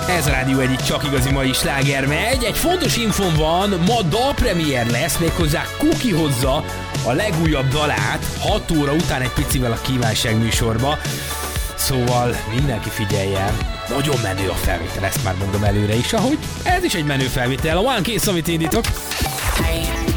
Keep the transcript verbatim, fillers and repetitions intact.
Ez a Rádió egyik csak igazi mai sláger megy. Egy fontos infom van, ma dalpremiér lesz, méghozzá Kuki hozza a legújabb dalát hat óra után egy picivel a kívánság műsorba. Szóval mindenki figyeljen, nagyon menő a felvétel, ezt már mondom előre is, ahogy ez is egy menő felvétel. A One Kiss, amit indítok.